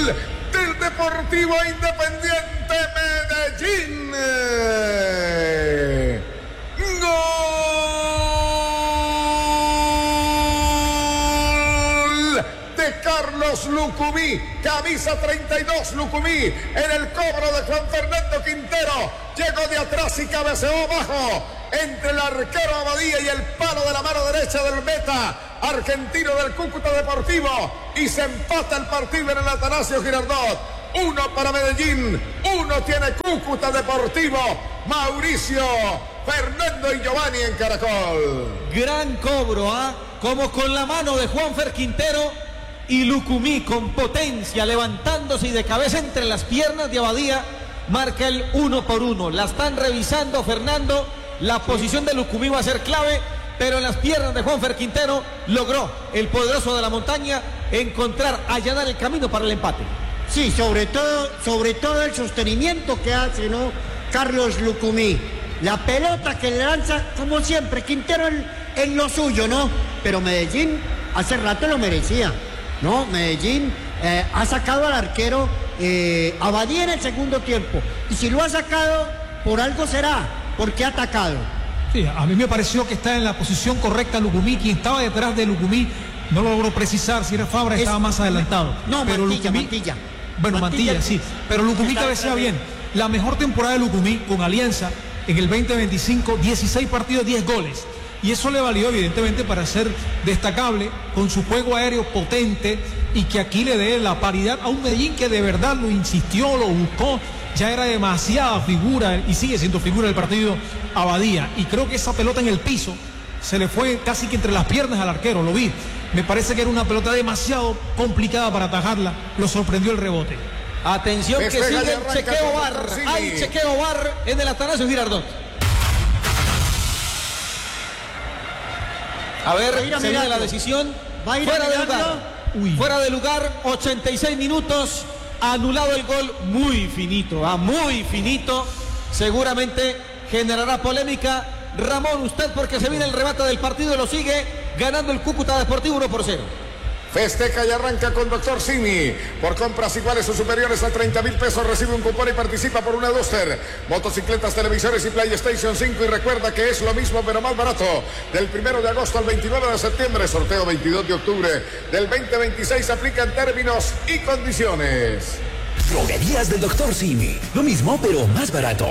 del Deportivo Independiente Medellín. Gol de Carlos Lucumí, camisa 32 Lucumí, en el cobro de Juan Fernando Quintero, llegó de atrás y cabeceó abajo, entre el arquero Abadía y el palo de la mano derecha del meta argentino del Cúcuta Deportivo, y se empata el partido en el Atanasio Girardot. 1 para Medellín, 1 tiene Cúcuta Deportivo. Mauricio, Fernando y Giovanni en Caracol. Gran cobro, como con la mano de Juanfer Quintero, y Lucumí con potencia, levantándose y de cabeza entre las piernas de Abadía, marca el 1-1. La están revisando, Fernando. La posición de Lucumí va a ser clave, pero en las piernas de Juanfer Quintero logró el poderoso de la montaña allanar el camino para el empate. Sí, sobre todo el sostenimiento que hace, ¿no?, Carlos Lucumí. La pelota que le lanza, como siempre, Quintero en lo suyo, ¿no? Pero Medellín hace rato lo merecía, ¿no? Medellín ha sacado al arquero Abadía en el segundo tiempo. Y si lo ha sacado, por algo será, porque ha atacado. Sí, a mí me pareció que está en la posición correcta Lucumí. Quien estaba detrás de Lucumí no logró precisar si era Fabra, estaba más adelantado. No, pero Mantilla. Bueno, Mantilla sí, pero Lucumí cabecea bien. La mejor temporada de Lucumí con Alianza en el 2025, 16 partidos, 10 goles. Y eso le valió evidentemente para ser destacable con su juego aéreo potente, y que aquí le dé la paridad a un Medellín que de verdad lo insistió, lo buscó. Ya era demasiada figura y sigue siendo figura del partido Abadía. Y creo que esa pelota en el piso se le fue casi que entre las piernas al arquero, lo vi. Me parece que era una pelota demasiado complicada para atajarla. Lo sorprendió el rebote. Atención que sigue el chequeo VAR. Hay chequeo VAR en el Atanasio Girardot. A ver, se viene la decisión. Fuera de lugar. Fuera de lugar, 86 minutos. Anulado el gol, muy finito, muy finito. Seguramente generará polémica. Ramón, usted, porque se viene el remate del partido y lo sigue ganando el Cúcuta Deportivo 1-0. Festeja y arranca con Dr. Simi. Por compras iguales o superiores a 30,000 pesos recibe un cupón y participa por una Duster, motocicletas, televisores y PlayStation 5. Y recuerda que es lo mismo pero más barato. Del 1 de agosto al 29 de septiembre, sorteo 22 de octubre del 2026. Aplican términos y condiciones. Droguerías del Dr. Simi. Lo mismo pero más barato.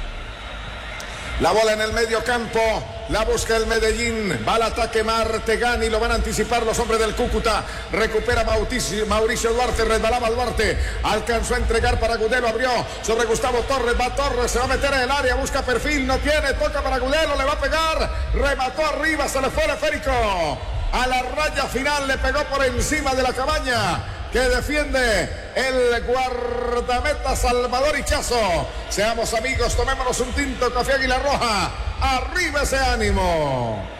La bola en el medio campo, la busca el Medellín, va al ataque Martegani, lo van a anticipar los hombres del Cúcuta, recupera Mauricio Duarte, resbalaba Duarte, alcanzó a entregar para Agudelo, abrió sobre Gustavo Torres, va Torres, se va a meter en el área, busca perfil, no tiene, toca para Agudelo, le va a pegar, remató arriba, se le fue el esférico, a la raya final, le pegó por encima de la cabaña que defiende el guardameta Salvador Hichazo. Seamos amigos, tomémonos un tinto, café Águila Roja. Arriba ese ánimo.